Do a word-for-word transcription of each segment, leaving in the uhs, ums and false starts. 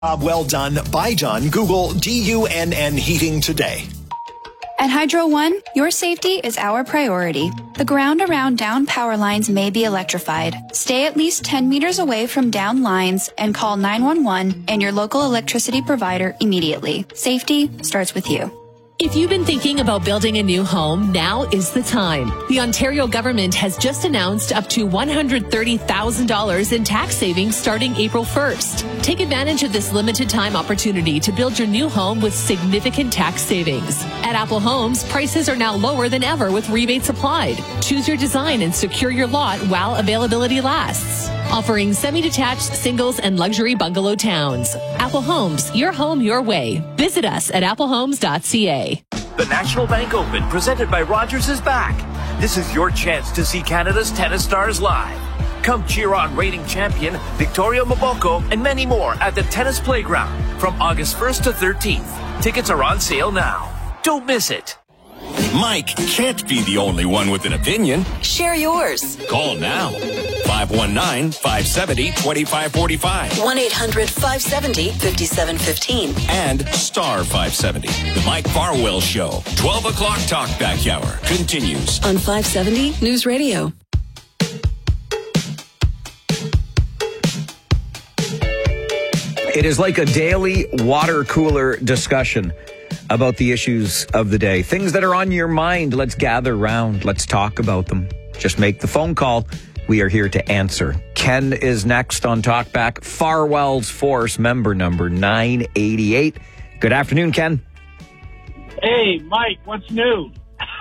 Job well done by Dunn. Google D U N N Heating today. At Hydro One, your safety is our priority. The ground around down power lines may be electrified. Stay at least ten meters away from down lines and call nine one one and your local electricity provider immediately. Safety starts with you. If you've been thinking about building a new home, now is the time. The Ontario government has just announced up to one hundred thirty thousand dollars in tax savings starting April first. Take advantage of this limited time opportunity to build your new home with significant tax savings. At Apple Homes, prices are now lower than ever with rebates applied. Choose your design and secure your lot while availability lasts. Offering semi-detached, singles, and luxury bungalow towns. Apple Homes, your home your way. Visit us at apple homes dot c a. The National Bank Open, presented by Rogers, is back. This is your chance to see Canada's tennis stars live. Come cheer on reigning champion Victoria Mboko and many more at the Tennis Playground from August first to thirteenth. Tickets are on sale now. Don't miss it. Mike can't be the only one with an opinion. Share yours. Call now. five one nine, five seven zero, two five four five. one eight hundred, five seven zero, five seven one five. And star five seventy. The Mike Farwell Show. twelve o'clock Talkback Hour continues. On five seventy News Radio. It is like a daily water cooler discussion about the issues of the day. Things that are on your mind. Let's gather round. Let's talk about them. Just make the phone call. We are here to answer. Ken is next on Talkback. Farwell's Force, member number nine eighty-eight. Good afternoon, Ken. Hey, Mike, what's new?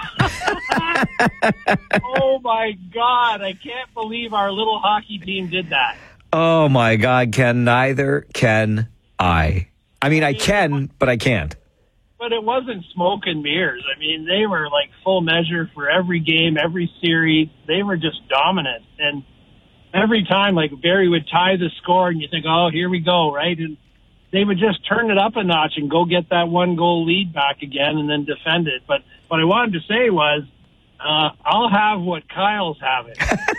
Oh, my God. I can't believe our little hockey team did that. Oh, my God, Ken. Neither can I. I mean, I can, but I can't. But it wasn't smoke and mirrors. I mean, they were like full measure for every game, every series. They were just dominant. And every time, like, Barry would tie the score, and you think, oh, here we go, right? And they would just turn it up a notch and go get that one-goal lead back again and then defend it. But what I wanted to say was, uh, I'll have what Kyle's having.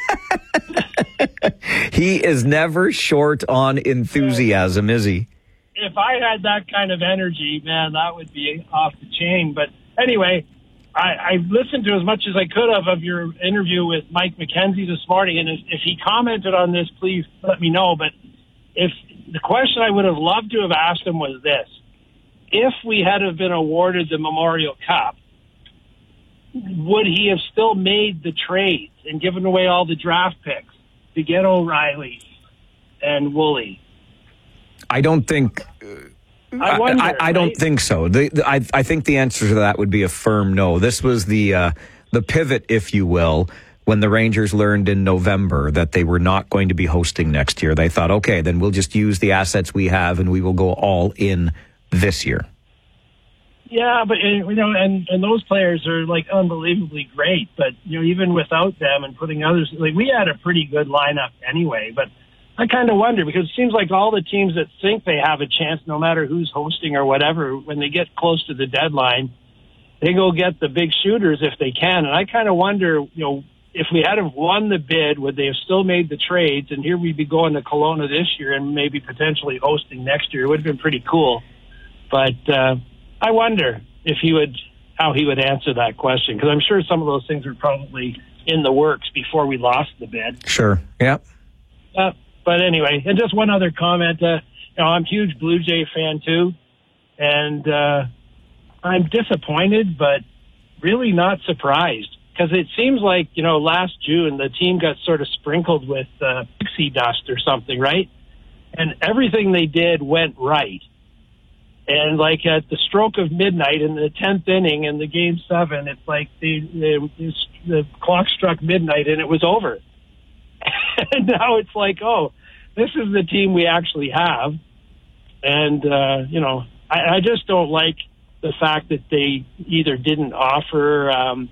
He is never short on enthusiasm, is he? If I had that kind of energy, man, that would be off the chain. But anyway, I, I listened to as much as I could have of your interview with Mike McKenzie this morning. And if, if he commented on this, please let me know. But if the question I would have loved to have asked him was this: if we had have been awarded the Memorial Cup, would he have still made the trades and given away all the draft picks to get O'Reilly and Woolley? I don't think. I, wonder, I, I don't right? think so. The, the, I, I think the answer to that would be a firm no. This was the uh, the pivot, if you will, when the Rangers learned in November that they were not going to be hosting next year. They thought, okay, then we'll just use the assets we have and we will go all in this year. Yeah, but you know, and and those players are like unbelievably great. But you know, even without them and putting others, like we had a pretty good lineup anyway. But I kind of wonder, because it seems like all the teams that think they have a chance, no matter who's hosting or whatever, when they get close to the deadline, they go get the big shooters if they can. And I kind of wonder, you know, if we had have won the bid, would they have still made the trades? And here we'd be going to Kelowna this year and maybe potentially hosting next year. It would have been pretty cool. But uh, I wonder if he would, how he would answer that question, because I'm sure some of those things were probably in the works before we lost the bid. Sure. Yeah. Uh, But anyway, and just one other comment. Uh, you know, I'm a huge Blue Jay fan too, and uh, I'm disappointed, but really not surprised, because it seems like, you know, last June the team got sort of sprinkled with uh, pixie dust or something, right? And everything they did went right. And like at the stroke of midnight in the tenth inning in the game seven, it's like the the, the clock struck midnight and it was over. And now it's like, oh, this is the team we actually have. And, uh, you know, I, I just don't like the fact that they either didn't offer um,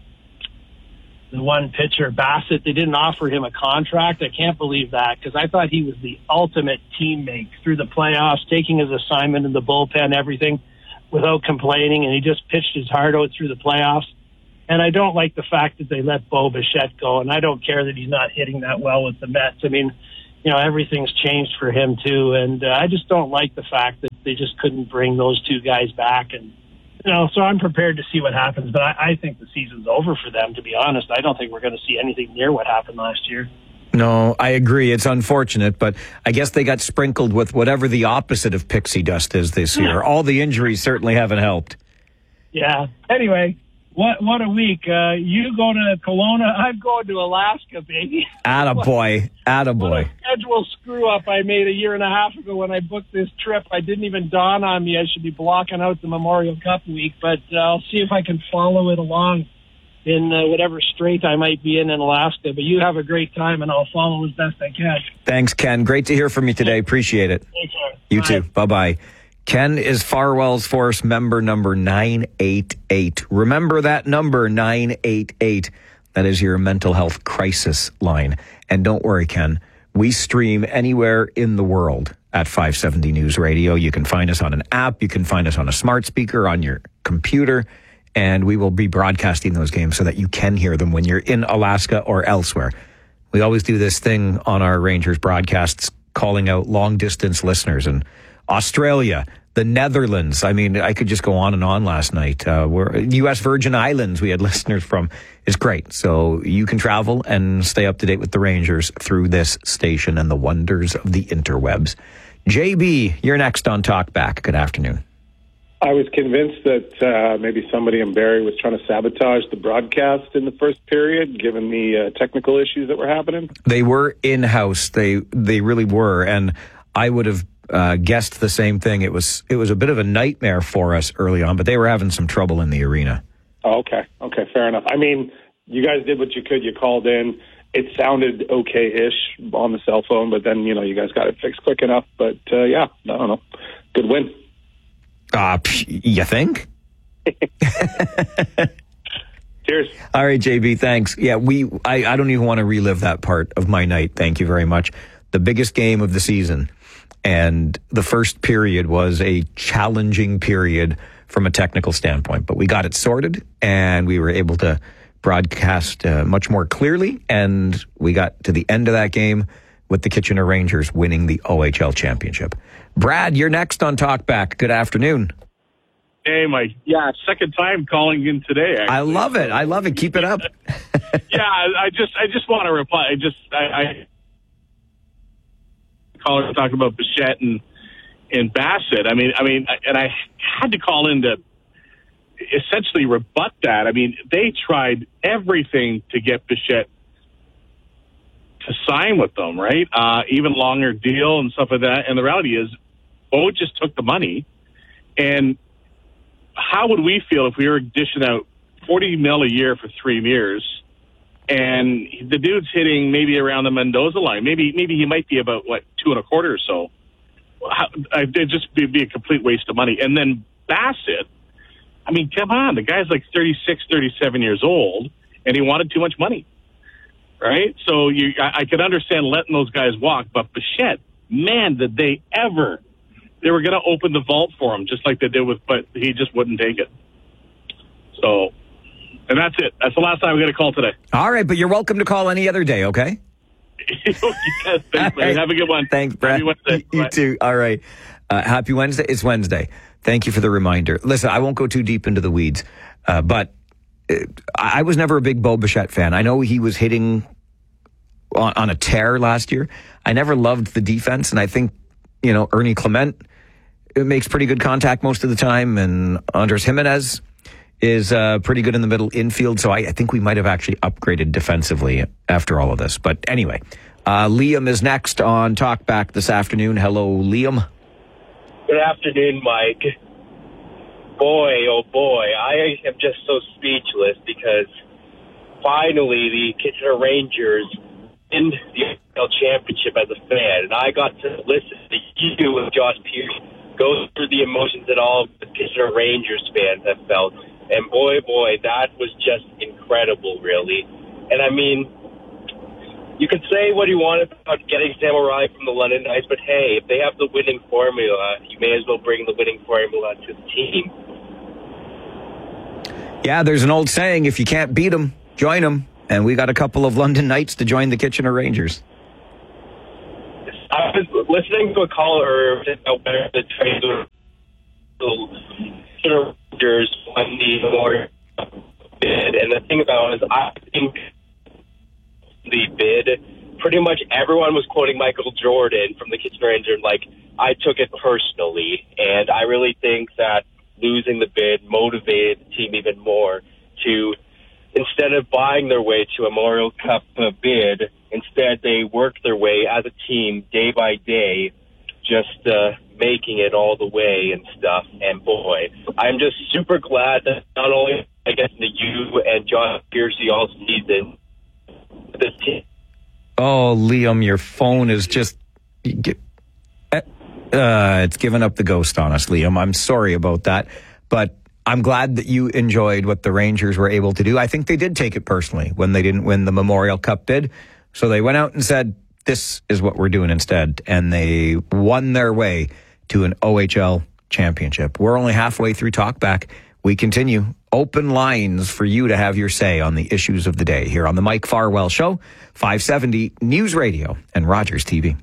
the one pitcher, Bassett, they didn't offer him a contract. I can't believe that, because I thought he was the ultimate teammate through the playoffs, taking his assignment in the bullpen, everything, without complaining, and he just pitched his heart out through the playoffs. And I don't like the fact that they let Bo Bichette go, and I don't care that he's not hitting that well with the Mets. I mean, you know, everything's changed for him too. And uh, I just don't like the fact that they just couldn't bring those two guys back. And, you know, so I'm prepared to see what happens. But I, I think the season's over for them, to be honest. I don't think we're going to see anything near what happened last year. No, I agree. It's unfortunate, but I guess they got sprinkled with whatever the opposite of pixie dust is this year. All the injuries certainly haven't helped. Yeah. Anyway, what what a week. Uh, you go to Kelowna. I'm going to Alaska, baby. Attaboy. Attaboy. What a schedule screw-up I made a year and a half ago when I booked this trip. I didn't even dawn on me I should be blocking out the Memorial Cup week, but uh, I'll see if I can follow it along in uh, whatever strait I might be in in Alaska. But you have a great time, and I'll follow as best I can. Thanks, Ken. Great to hear from you today. Appreciate it. Take care. You Bye. too. Bye-bye. Ken is Farwell's Force member number nine eight eight. Remember that number, nine eight eight. That is your mental health crisis line. And don't worry, Ken, we stream anywhere in the world at five seventy News Radio. You can find us on an app. You can find us on a smart speaker, on your computer. And we will be broadcasting those games so that you can hear them when you're in Alaska or elsewhere. We always do this thing on our Rangers broadcasts, calling out long-distance listeners in Australia, the Netherlands. I mean, I could just go on and on last night. Uh, we're, U S Virgin Islands, we had listeners from. It's great. So you can travel and stay up to date with the Rangers through this station and the wonders of the interwebs. J B, you're next on Talkback. Good afternoon. I was convinced that uh, maybe somebody in Barrie was trying to sabotage the broadcast in the first period, given the uh, technical issues that were happening. They were in-house. They they really were. And I would have uh, guessed the same thing. It was it was a bit of a nightmare for us early on, but they were having some trouble in the arena. Oh, okay. Okay, fair enough. I mean, you guys did what you could. You called in. It sounded okay-ish on the cell phone, but then, you know, you guys got it fixed quick enough. But, uh, yeah, I don't know. Good win. Uh, you think? Cheers. All right, J B, thanks. Yeah, we. I, I don't even want to relive that part of my night. Thank you very much. The biggest game of the season, and the first period was a challenging period from a technical standpoint, but we got it sorted, and we were able to broadcast uh, much more clearly, and we got to the end of that game with the Kitchener Rangers winning the O H L championship. Brad, you're next on Talkback. Good afternoon. Hey, Mike. Yeah, second time calling in today. Actually. I love it. I love it. Keep it up. yeah, I, I just I just want to reply. I just I, I call and talk about Bichette and and Bassett. I mean, I mean, and I had to call in to essentially rebut that. I mean, they tried everything to get Bichette to sign with them, right? Uh, even longer deal and stuff like that. And the reality is, Bo just took the money. And how would we feel if we were dishing out forty mil a year for three years, and the dude's hitting maybe around the Mendoza line? Maybe maybe he might be about, what, two and a quarter or so. How, it'd just be, be a complete waste of money. And then Bassett, I mean, come on. The guy's like thirty-six, thirty-seven years old, and he wanted too much money. Right? So you, I, I could understand letting those guys walk, but Bichette, man, did they ever. They were going to open the vault for him, just like they did with, but he just wouldn't take it. So, and that's it. That's the last time I'm going to call today. All right, but you're welcome to call any other day, okay? yes, thanks, man. Have a good one. Thanks, Brad. Happy Wednesday. You Bye. too. All right. Uh, happy Wednesday. It's Wednesday. Thank you for the reminder. Listen, I won't go too deep into the weeds, uh, but uh, I was never a big Bo Bichette fan. I know he was hitting on, on a tear last year. I never loved the defense, and I think, you know, Ernie Clement makes pretty good contact most of the time, and Andres Jimenez is uh, pretty good in the middle infield, so I, I think we might have actually upgraded defensively after all of this. But anyway, uh, Liam is next on Talkback this afternoon. Hello, Liam. Good afternoon, Mike. Boy, oh boy, I am just so speechless because finally the Kitchener Rangers win the N H L championship as a fan, and I got to listen to you with Josh Pierce go through the emotions that all the Kitchener Rangers fans have felt. And boy, boy, that was just incredible, really. And I mean, you could say what you want about getting Sam O'Reilly from the London Knights, but hey, if they have the winning formula, you may as well bring the winning formula to the team. Yeah, there's an old saying, if you can't beat them, join them. And we got a couple of London Knights to join the Kitchener Rangers. I was listening to a caller about whether the trades were Rangers won the Memorial bid, and the thing about it is, I think the bid, pretty much everyone was quoting Michael Jordan from the Kitchener Rangers, like, I took it personally, and I really think that losing the bid motivated the team even more to, instead of buying their way to a Memorial Cup uh, bid, instead they worked their way as a team day by day, just uh, making it all the way and stuff. And boy, I'm just super glad that not only, I guess, the you and John Piercy all season, this team. Oh, Liam, your phone is just... Uh, it's given up the ghost on us, Liam. I'm sorry about that. But I'm glad that you enjoyed what the Rangers were able to do. I think they did take it personally when they didn't win the Memorial Cup bid. So they went out and said, this is what we're doing instead. And they won their way to an O H L championship. We're only halfway through Talkback. We continue. Open lines for you to have your say on the issues of the day here on the Mike Farwell Show, five seventy News Radio and Rogers T V.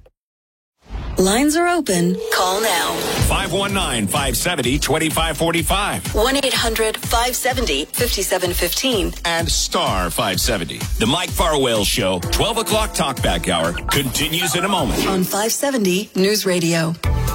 Lines are open. Call now. five one nine, five seven zero, two five four five. one eight hundred, five seven zero, five seven one five. And star five seventy. The Mike Farwell Show, twelve o'clock Talkback Hour, continues in a moment. On five seventy News Radio.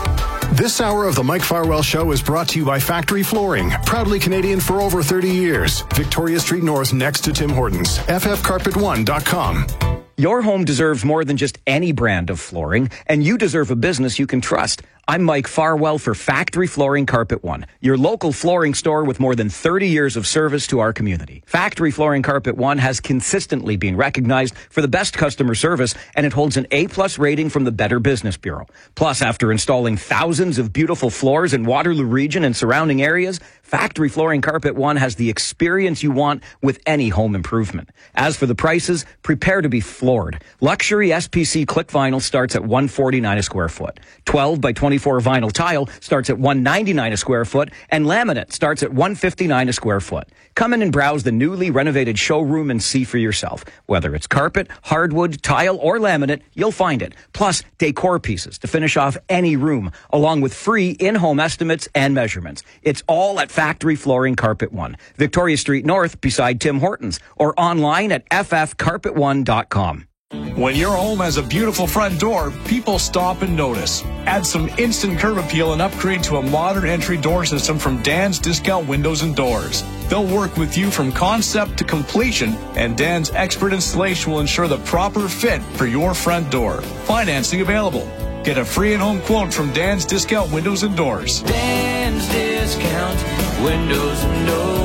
This hour of the Mike Farwell Show is brought to you by Factory Flooring, proudly Canadian for over thirty years. Victoria Street North next to Tim Hortons. F F carpet one dot com. Your home deserves more than just any brand of flooring, and you deserve a business you can trust. I'm Mike Farwell for Factory Flooring Carpet One, your local flooring store with more than thirty years of service to our community. Factory Flooring Carpet One has consistently been recognized for the best customer service, and it holds an A-plus rating from the Better Business Bureau. Plus, after installing thousands of beautiful floors in Waterloo region and surrounding areas, Factory Flooring Carpet One has the experience you want with any home improvement. As for the prices, prepare to be floored. Luxury S P C click vinyl starts at one forty-nine a square foot. twelve by twenty-four vinyl tile starts at one ninety-nine a square foot, and laminate starts at one fifty-nine a square foot. Come in and browse the newly renovated showroom and see for yourself. Whether it's carpet, hardwood, tile, or laminate, you'll find it. Plus, decor pieces to finish off any room, along with free in-home estimates and measurements. It's all at Factory Flooring Carpet One, Victoria Street North beside Tim Hortons, or online at f f carpet one dot com. When your home has a beautiful front door, people stop and notice. Add some instant curb appeal and upgrade to a modern entry door system from Dan's Discount Windows and Doors. They'll work with you from concept to completion, and Dan's expert installation will ensure the proper fit for your front door. Financing available. Get a free and home quote from Dan's Discount Windows and Doors. Dan's Discount Windows and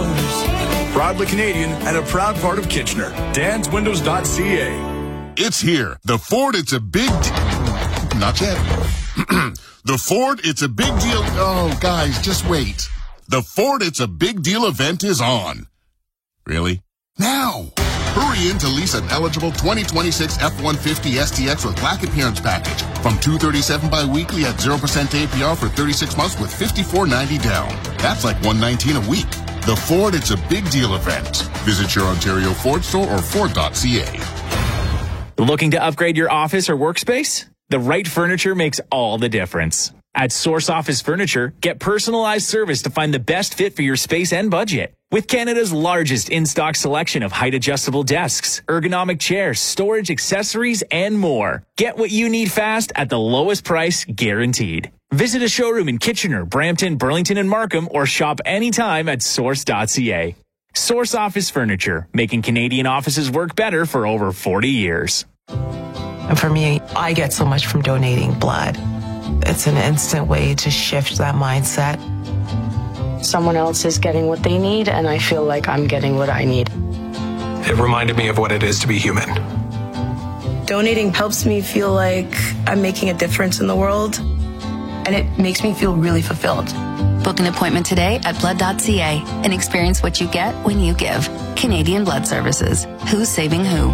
Doors. Proudly Canadian and a proud part of Kitchener. dans windows dot c a. It's here. The Ford, it's a big... De- Not yet. The Ford, it's a big deal... Oh, guys, just wait. The Ford, it's a big deal event is on. Really? Now! Hurry in to lease an eligible twenty twenty-six F one fifty S T X with Black Appearance Package from two hundred thirty-seven dollars bi-weekly at zero percent A P R for thirty-six months with fifty-four ninety down. That's like one nineteen a week. The Ford, it's a big deal event. Visit your Ontario Ford store or ford dot c a. Looking to upgrade your office or workspace? The right furniture makes all the difference. At Source Office Furniture, get personalized service to find the best fit for your space and budget. With Canada's largest in-stock selection of height-adjustable desks, ergonomic chairs, storage accessories, and more. Get what you need fast at the lowest price guaranteed. Visit a showroom in Kitchener, Brampton, Burlington, and Markham, or shop anytime at source dot c a. Source Office Furniture, making Canadian offices work better for over forty years. And for me, I get so much from donating blood. It's an instant way to shift that mindset. Someone else is getting what they need, and I feel like I'm getting what I need. It reminded me of what it is to be human. Donating helps me feel like I'm making a difference in the world, and it makes me feel really fulfilled. Book an appointment today at blood dot c a and experience what you get when you give. Canadian Blood Services. Who's saving who?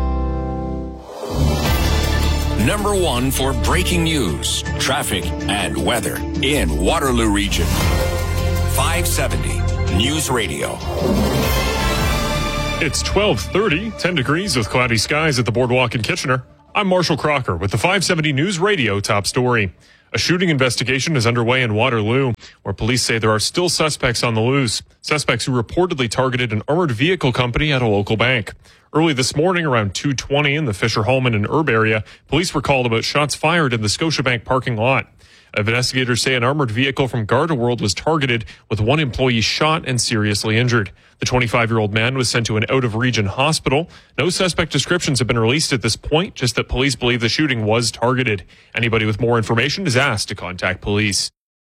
Number one for breaking news, traffic, and weather in Waterloo region. five seventy News Radio. It's twelve thirty, ten degrees with cloudy skies at the Boardwalk in Kitchener. I'm Marshall Crocker with the five seventy News Radio top story. A shooting investigation is underway in Waterloo, where police say there are still suspects on the loose. Suspects who reportedly targeted an armored vehicle company at a local bank. Early this morning, around two twenty in the Fisher Holman and Erb area, police were called about shots fired in the Scotiabank parking lot. Investigators say an armored vehicle from Garda World was targeted, with one employee shot and seriously injured. The twenty-five-year-old man was sent to an out-of-region hospital. No suspect descriptions have been released at this point, just that police believe the shooting was targeted. Anybody with more information is asked to contact police.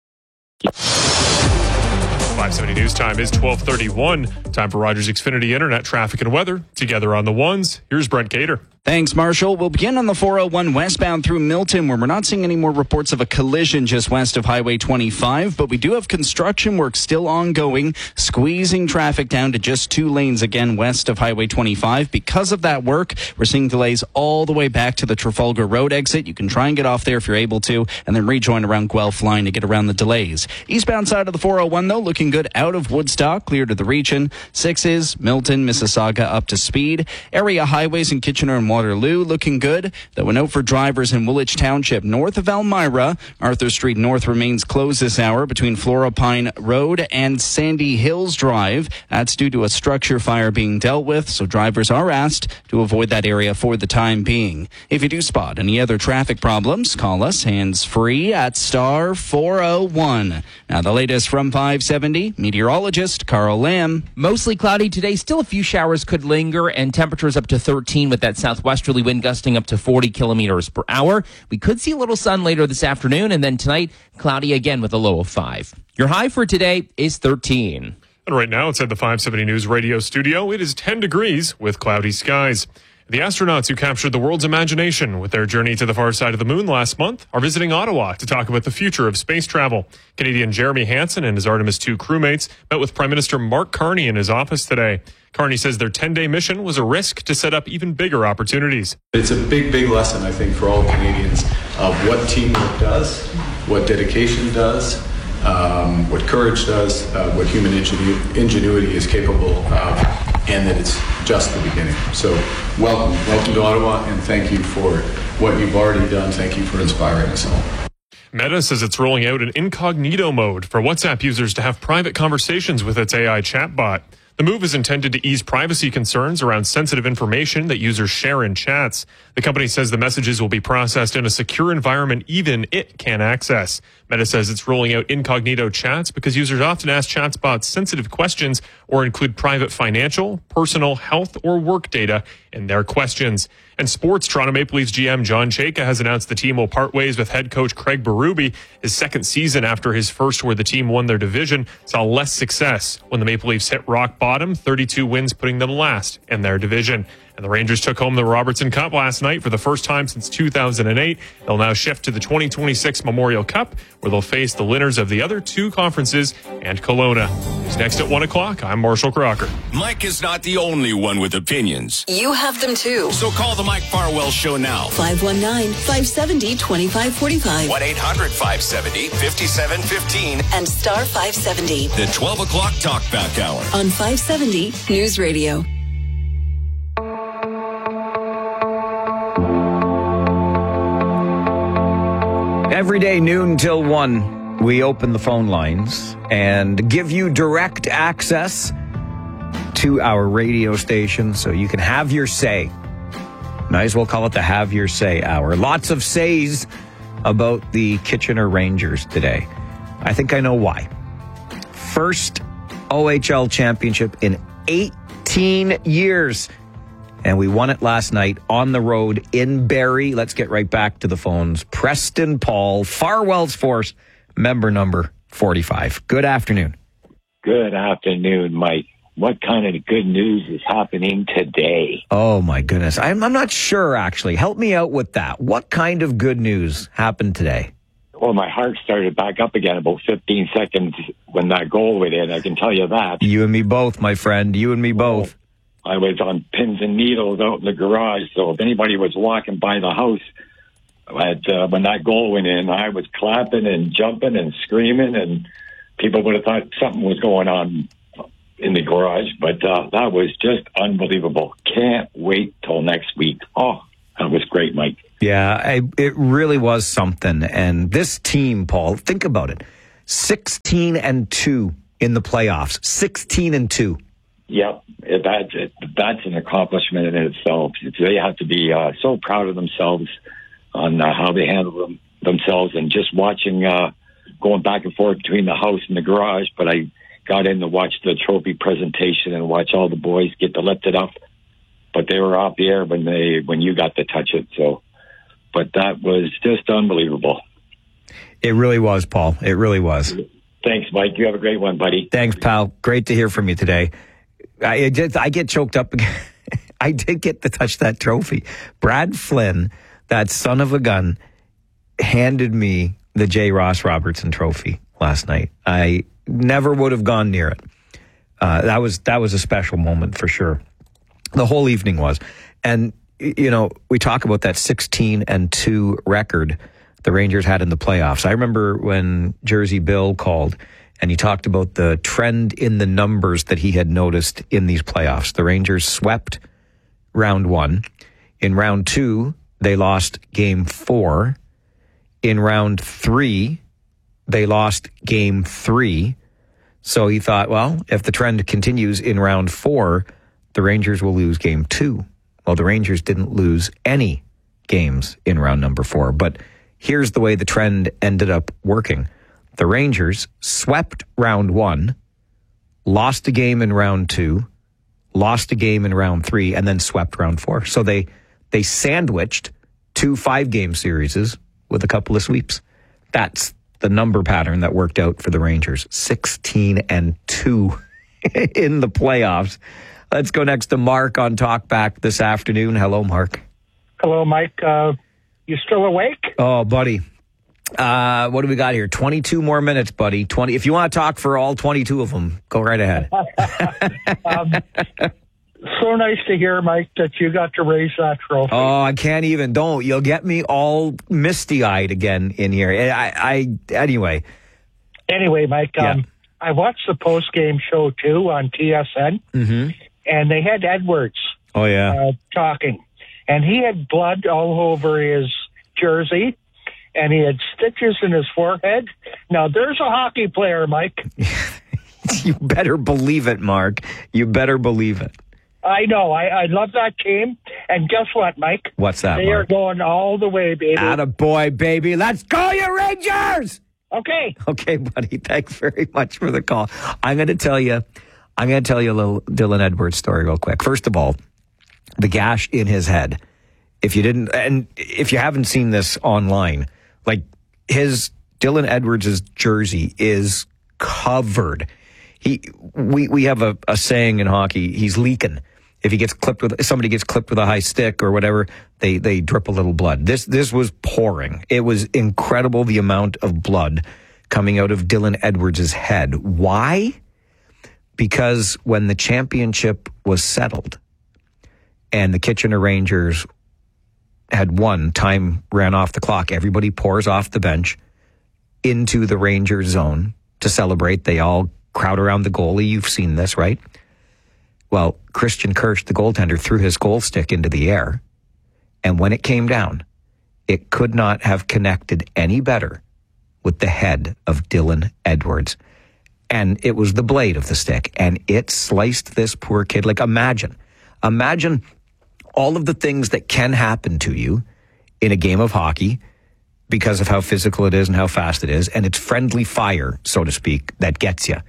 five seventy News Time is twelve thirty-one. Time for Rogers Xfinity Internet traffic and weather. Together on the ones, here's Brent Cater. Thanks, Marshall. We'll begin on the four oh one westbound through Milton, where we're not seeing any more reports of a collision just west of Highway twenty-five, but we do have construction work still ongoing, squeezing traffic down to just two lanes again west of Highway twenty-five. Because of that work, we're seeing delays all the way back to the Trafalgar Road exit. You can try and get off there if you're able to, and then rejoin around Guelph Line to get around the delays. Eastbound side of the four oh one, though, looking good out of Woodstock, clear to the region. Sixes, Milton, Mississauga up to speed. Area highways in Kitchener and Waterloo looking good. Though a note for drivers in Woolwich Township north of Elmira. Arthur Street North remains closed this hour between Floropine Road and Sandy Hills Drive. That's due to a structure fire being dealt with, so drivers are asked to avoid that area for the time being. If you do spot any other traffic problems, call us hands-free at star four oh one. Now the latest from five seventy, meteorologist Carl Lamb. Mostly cloudy today. Still a few showers could linger, and temperatures up to thirteen with that southwesterly wind gusting up to forty kilometers per hour. We could see a little sun later this afternoon, and then tonight, cloudy again with a low of five. Your high for today is thirteen. And right now, inside the five seventy News Radio studio, it is ten degrees with cloudy skies. The astronauts who captured the world's imagination with their journey to the far side of the moon last month are visiting Ottawa to talk about the future of space travel. Canadian Jeremy Hansen and his Artemis two crewmates met with Prime Minister Mark Carney in his office today. Carney says their ten-day mission was a risk to set up even bigger opportunities. It's a big, big lesson, I think, for all Canadians of what teamwork does, what dedication does, um, what courage does, uh, what human ingenu- ingenuity is capable of, and that it's just the beginning. So welcome. Welcome to Ottawa, and thank you for what you've already done. Thank you for inspiring us all. Meta says it's rolling out an incognito mode for WhatsApp users to have private conversations with its A I chatbot. The move is intended to ease privacy concerns around sensitive information that users share in chats. The company says the messages will be processed in a secure environment even it can access. Meta says it's rolling out incognito chats because users often ask chatbots sensitive questions or include private financial, personal, health, or work data in their questions. And sports, Toronto Maple Leafs G M John Chayka has announced the team will part ways with head coach Craig Berube. His second season after his first, where the team won their division, saw less success when the Maple Leafs hit rock bottom, thirty-two wins putting them last in their division. And the Rangers took home the Robertson Cup last night for the first time since two thousand eight. They'll now shift to the twenty twenty-six Memorial Cup, where they'll face the winners of the other two conferences and Kelowna. Who's next at one o'clock? I'm Marshall Crocker. Mike is not the only one with opinions. You have them too. So call the Mike Farwell Show now. five one nine, five seven zero, two five four five. one eight hundred, five seven zero, five seven one five. And star five seventy. The twelve o'clock Talkback Hour. On five seventy News Radio. Every day, noon till one, we open the phone lines and give you direct access to our radio station so you can have your say. Might as well call it the Have Your Say Hour. Lots of says about the Kitchener Rangers today. I think I know why. First O H L championship in eighteen years. And we won it last night on the road in Barrie. Let's get right back to the phones. Preston Paul, Farwell's Force, member number forty-five. Good afternoon. Good afternoon, Mike. What kind of good news is happening today? Oh, my goodness. I'm, I'm not sure, actually. Help me out with that. What kind of good news happened today? Well, my heart started back up again about fifteen seconds when that goal went in. I can tell you that. You and me both, my friend. You and me both. I was on pins and needles out in the garage, so if anybody was walking by the house at, uh, when that goal went in, I was clapping and jumping and screaming, and people would have thought something was going on in the garage, but uh, that was just unbelievable. Can't wait till next week. Oh, That was great, Mike. Yeah, I, it really was something. And this team, Paul, think about it. sixteen and two in the playoffs. sixteen and two. Yep. That, that's an accomplishment in itself. They have to be uh, so proud of themselves on uh, how they handle them, themselves. And just watching, uh, going back and forth between the house and the garage. But I got in to watch the trophy presentation and watch all the boys get to lift it up. But they were off the air when they when you got to touch it. So, but that was just unbelievable. It really was, Paul. It really was. Thanks, Mike. You have a great one, buddy. Thanks, pal. Great to hear from you today. I just, I get choked up again. I did get to touch that trophy. Brad Flynn, that son of a gun, handed me the J. Ross Robertson trophy last night. I never would have gone near it. Uh, that was that was a special moment for sure. The whole evening was. And, you know, we talk about that sixteen and two record the Rangers had in the playoffs. I remember when Jersey Bill called and he talked about the trend in the numbers that he had noticed in these playoffs. The Rangers swept round one. In round two, they lost game four. In round three, they lost game three. So he thought, well, if the trend continues in round four, the Rangers will lose game two. Well, the Rangers didn't lose any games in round number four. But here's the way the trend ended up working. The Rangers swept round one, lost a game in round two, lost a game in round three, and then swept round four. So they they sandwiched two five-game series with a couple of sweeps. That's the number pattern that worked out for the Rangers. sixteen and two in the playoffs. Let's go next to Mark on Talkback this afternoon. Hello, Mark. Hello, Mike. Uh, you still awake? Oh, buddy. Uh, what do we got here? twenty-two more minutes, buddy. twenty. If you want to talk for all twenty-two of them, go right ahead. um, so nice to hear, Mike, that you got to raise that trophy. Oh, I can't even. Don't. You'll get me all misty-eyed again in here. I, I Anyway. Anyway, Mike, um, yeah. I watched the post-game show, too, on T S N. Mm-hmm. And they had Edwards oh, yeah. uh, talking. And he had blood all over his jersey, and he had stitches in his forehead. Now, there's a hockey player, Mike. You better believe it, Mark. You better believe it. I know. I, I love that team. And guess what, Mike? What's that, They Mark? are going all the way, baby. Attaboy, baby. Let's go, you Rangers! Okay. Okay, buddy. Thanks very much for the call. I'm going to tell you... I'm going to tell you a little Dylan Edwards story real quick. First of all, the gash in his head. If you didn't, and if you haven't seen this online, like his Dylan Edwards' jersey is covered. He, we, we have a, a saying in hockey, he's leaking. If he gets clipped with, if somebody gets clipped with a high stick or whatever, they, they drip a little blood. This, this was pouring. It was incredible the amount of blood coming out of Dylan Edwards' head. Why? Because when the championship was settled and the Kitchener Rangers had won, time ran off the clock. Everybody pours off the bench into the Rangers zone to celebrate. They all crowd around the goalie. You've seen this, right? Well, Christian Kirsch, the goaltender, threw his goal stick into the air. And when it came down, it could not have connected any better with the head of Dylan Edwards. And it was the blade of the stick, and it sliced this poor kid. Like, imagine, imagine all of the things that can happen to you in a game of hockey because of how physical it is and how fast it is, and it's friendly fire, so to speak, that gets you.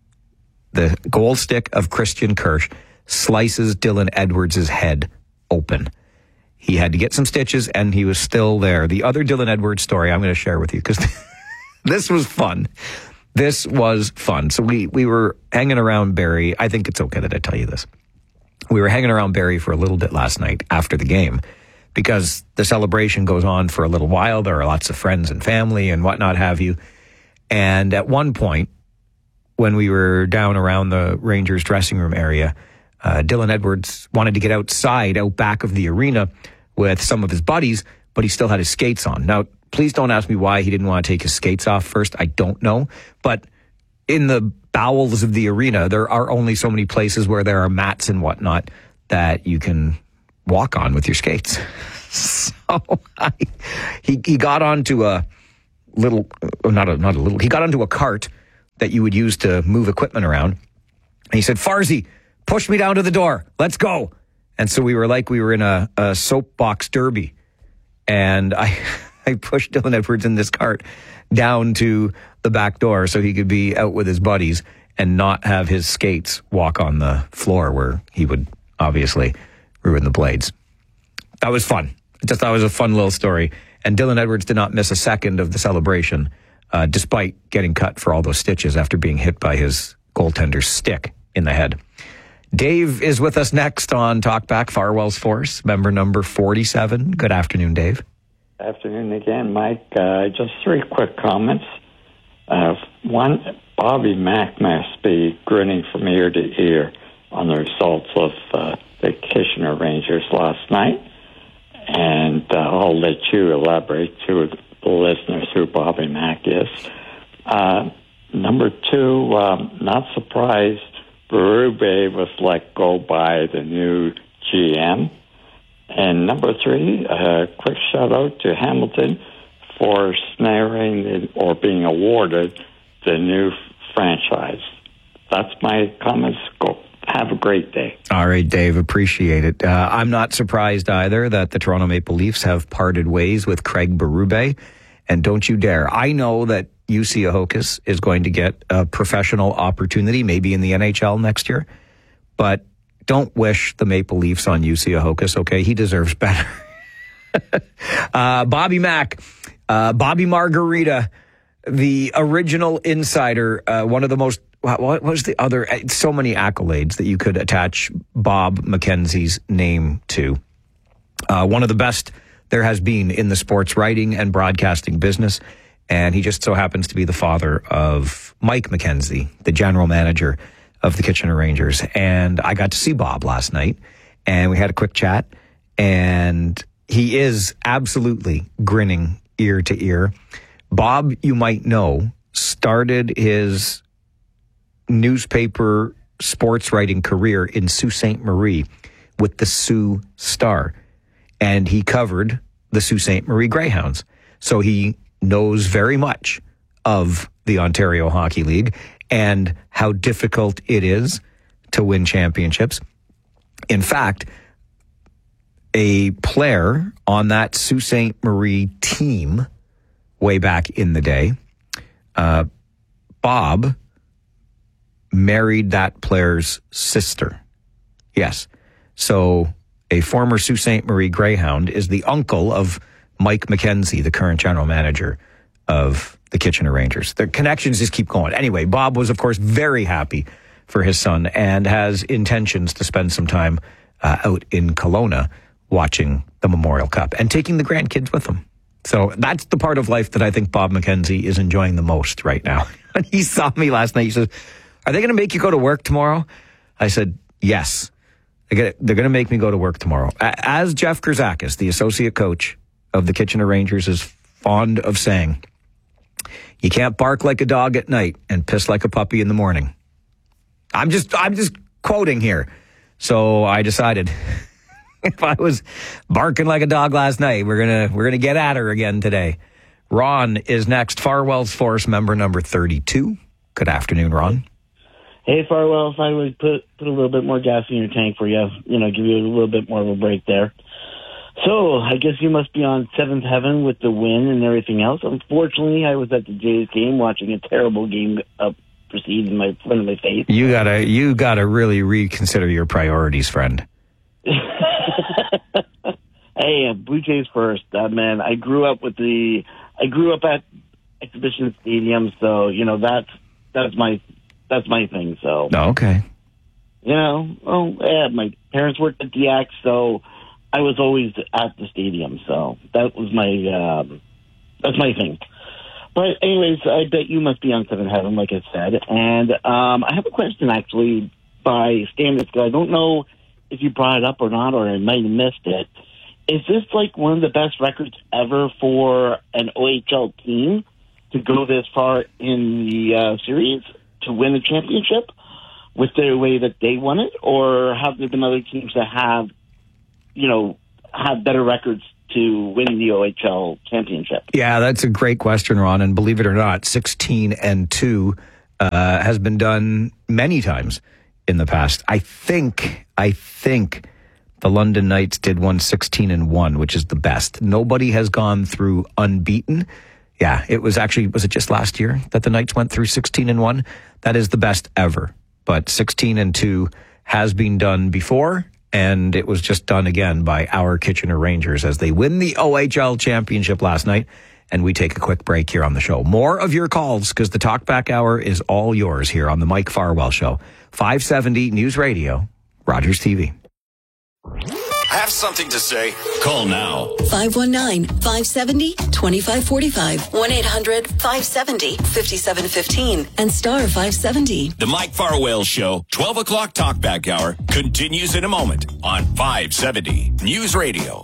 The goal stick of Christian Kirsch slices Dylan Edwards' head open. He had to get some stitches, and he was still there. The other Dylan Edwards story I'm going to share with you, because this was fun. This was fun. So we, we were hanging around Barrie. I think it's okay that I tell you this. We were hanging around Barrie for a little bit last night after the game because the celebration goes on for a little while. There are lots of friends and family and whatnot have you. And at one point, when we were down around the Rangers dressing room area, uh, Dylan Edwards wanted to get outside, out back of the arena with some of his buddies, but he still had his skates on. Now, please don't ask me why he didn't want to take his skates off first. I don't know. But in the bowels of the arena, there are only so many places where there are mats and whatnot that you can walk on with your skates. So I, he he got onto a little, not a not a little. He got onto a cart that you would use to move equipment around. And he said, "Farzy, push me down to the door. Let's go." And so we were like we were in a, a soapbox derby, and I I pushed Dylan Edwards in this cart down to the back door so he could be out with his buddies and not have his skates walk on the floor where he would obviously ruin the blades. That was fun. I just thought it was a fun little story. And Dylan Edwards did not miss a second of the celebration, uh, despite getting cut for all those stitches after being hit by his goaltender's stick in the head. Dave is with us next on Talkback Farwell's Force, member number forty-seven. Good afternoon, Dave. Afternoon again, Mike. Uh, just three quick comments. Uh, one, Bobby Mack must be grinning from ear to ear on the results of uh, the Kitchener Rangers last night. And uh, I'll let you elaborate to the listeners who Bobby Mack is. Uh, number two, um, not surprised, Berube was let go by the new G M. And number three, a uh, quick shout out to Hamilton for snaring the, or being awarded the new franchise. That's my comments. Go. Have a great day. All right, Dave. Appreciate it. Uh, I'm not surprised either that the Toronto Maple Leafs have parted ways with Craig Berube. And don't you dare. I know that U C Ahokas is going to get a professional opportunity, maybe in the N H L next year. But don't wish the Maple Leafs on U C Ahokas, okay? He deserves better. uh, Bobby Mack, uh, Bobby Margarita, the original insider, uh, one of the most, what was the other, so many accolades that you could attach Bob McKenzie's name to. Uh, one of the best there has been in the sports writing and broadcasting business. And he just so happens to be the father of Mike McKenzie, the general manager of the Kitchener Rangers. And I got to see Bob last night, and we had a quick chat, and he is absolutely grinning ear to ear. Bob, you might know, started his newspaper sports writing career in Sault Ste. Marie with the Sault Star, and he covered the Sault Ste. Marie Greyhounds. So he knows very much of the Ontario Hockey League and how difficult it is to win championships. In fact, a player on that Sault Ste. Marie team way back in the day, uh, Bob married that player's sister. Yes. So a former Sault Ste. Marie Greyhound is the uncle of Mike McKenzie, the current general manager of the Kitchener Rangers. The connections just keep going. Anyway, Bob was, of course, very happy for his son and has intentions to spend some time uh, out in Kelowna watching the Memorial Cup and taking the grandkids with him. So that's the part of life that I think Bob McKenzie is enjoying the most right now. When he saw me last night, he says, "Are they going to make you go to work tomorrow?" I said, "Yes. They're going to make me go to work tomorrow." As Jeff Kurzakis, the associate coach of the Kitchener Rangers, is fond of saying, you can't bark like a dog at night and piss like a puppy in the morning. I'm just I'm just quoting here. So I decided if I was barking like a dog last night, we're gonna we're gonna get at her again today. Ron is next. Farwell's Force member number thirty-two. Good afternoon, Ron. Hey, Farwell, if I would put put a little bit more gas in your tank for you, you know, give you a little bit more of a break there. So, I guess you must be on seventh heaven with the win and everything else. Unfortunately, I was at the Jays game watching a terrible game uh, proceed in my front of my face. You gotta, you gotta really reconsider your priorities, friend. Hey, uh, Blue Jays first. Uh, man, I grew up with the, I grew up at Exhibition Stadium, so, you know, that's, that's my, that's my thing, so. Oh, okay. You know, oh, yeah, my parents worked at D X, so I was always at the stadium, so that was my um, that's my thing. But anyways, I bet you must be on seventh heaven, like I said. And um, I have a question, actually, by standards. I don't know if you brought it up or not, or I might have missed it. Is this like one of the best records ever for an O H L team to go this far in the uh, series to win a championship with the way that they won it? Or have there been other teams that have you know, have better records to winning the O H L championship? Yeah, that's a great question, Ron. And believe it or not, sixteen and two uh, has been done many times in the past. I think, I think the London Knights did one sixteen and one, which is the best. Nobody has gone through unbeaten. Yeah, it was actually, was it just last year that the Knights went through sixteen and one? That is the best ever. But sixteen and two has been done before. And it was just done again by our Kitchener Rangers as they win the O H L championship last night. And we take a quick break here on the show. More of your calls because the Talkback Hour is all yours here on the Mike Farwell Show. five seventy News Radio, Rogers T V. Have something to say? Call now. five one nine, five seven zero, two five four five. one eight hundred, five seven zero, five seven one five. And star five seventy. The Mike Farwell Show, twelve o'clock Talkback Hour, continues in a moment on five seventy News Radio.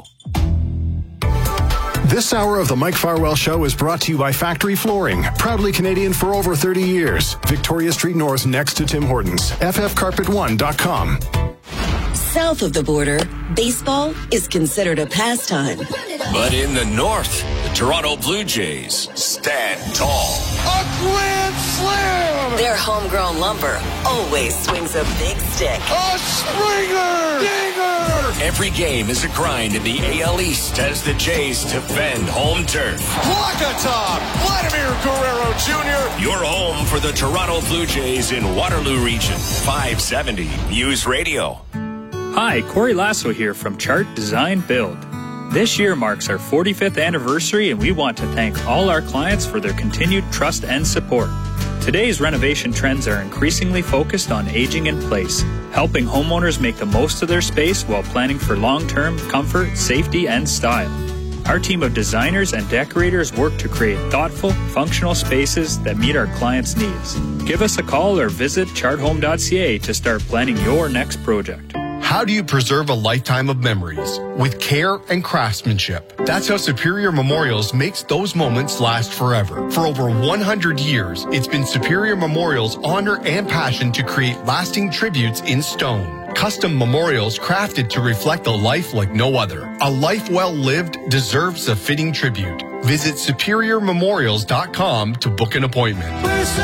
This hour of the Mike Farwell Show is brought to you by Factory Flooring, proudly Canadian for over thirty years. Victoria Street North next to Tim Hortons. F F carpet one dot com. South of the border, baseball is considered a pastime. But in the north, the Toronto Blue Jays stand tall. A grand slam! Their homegrown lumber always swings a big stick. A Springer! Dinger! Every game is a grind in the A L East as the Jays defend home turf. Walk-a-top! Vladimir Guerrero Junior Your home for the Toronto Blue Jays in Waterloo Region. five seventy News Radio. Hi, Corey Lasso here from Chart Design Build. This year marks our forty-fifth anniversary, and we want to thank all our clients for their continued trust and support. Today's renovation trends are increasingly focused on aging in place, helping homeowners make the most of their space while planning for long-term comfort, safety, and style. Our team of designers and decorators work to create thoughtful, functional spaces that meet our clients' needs. Give us a call or visit chart home dot c a to start planning your next project. How do you preserve a lifetime of memories? With care and craftsmanship. That's how Superior Memorials makes those moments last forever. For over one hundred years, it's been Superior Memorials' honor and passion to create lasting tributes in stone. Custom memorials crafted to reflect a life like no other. A life well lived deserves a fitting tribute. Visit superior memorials dot com to book an appointment.